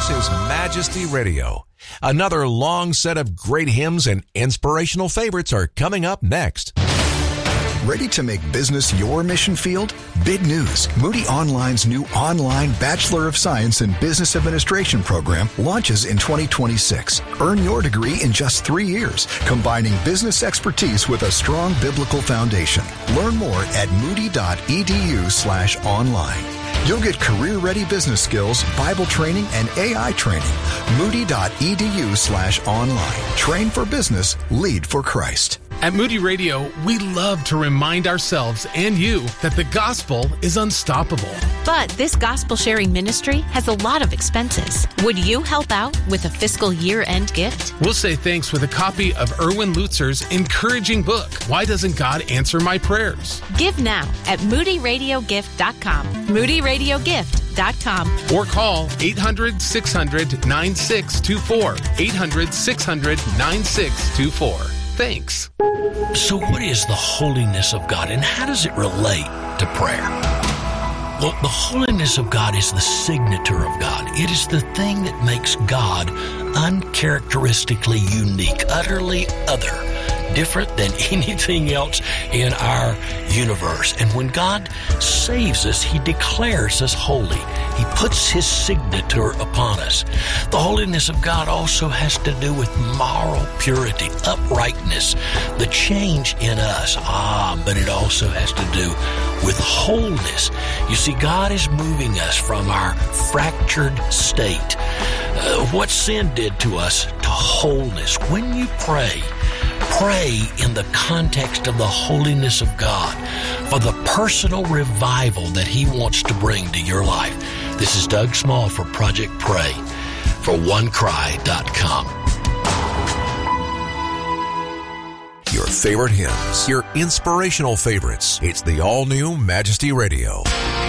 This is Majesty Radio. Another long set of great hymns and inspirational favorites are coming up next. Ready to make business your mission field? Big news. Moody Online's new online Bachelor of Science in Business Administration program launches in 2026. Earn your degree in just 3 years, combining business expertise with a strong biblical foundation. Learn more at moody.edu/online. You'll get career-ready business skills, Bible training, and AI training. Moody.edu/online. Train for business, lead for Christ. At Moody Radio, we love to remind ourselves and you that the gospel is unstoppable. But this gospel-sharing ministry has a lot of expenses. Would you help out with a fiscal year-end gift? We'll say thanks with a copy of Erwin Lutzer's encouraging book, Why Doesn't God Answer My Prayers? Give now at moodyradiogift.com. moodyradiogift.com. Or call 800-600-9624. 800-600-9624. Thanks. So what is the holiness of God, and how does it relate to prayer? Well, the holiness of God is the signature of God. It is the thing that makes God uncharacteristically unique, utterly other, different than anything else in our universe. And when God saves us, He declares us holy. He puts His signature upon us. The holiness of God also has to do with moral purity, uprightness, the change in us. But it also has to do with wholeness. You see, God is moving us from our fractured state, what sin did to us, to wholeness. When you pray in the context of the holiness of God for the personal revival that He wants to bring to your life. This is Doug Small for Project Pray for OneCry.com. Your favorite hymns, your inspirational favorites. It's the all-new Majesty Radio.